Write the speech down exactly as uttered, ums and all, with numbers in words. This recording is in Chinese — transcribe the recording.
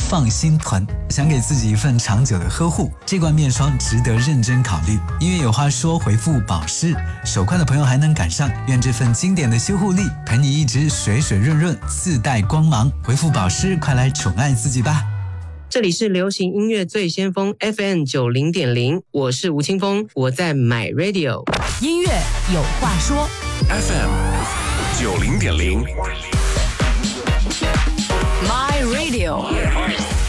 放心囤。想给自己一份长久的呵护，这罐面霜值得认真考虑。音乐有话说，回复保湿，手快的朋友还能赶上。愿这份经典的修护力陪你一直水水润润，自带光芒。回复保湿，快来宠爱自己吧。 这里是流行音乐最先锋 F M 九十点零， 我是吴青峰，我在 My Radio。 音乐有话说 F M 九十点零 My Radio。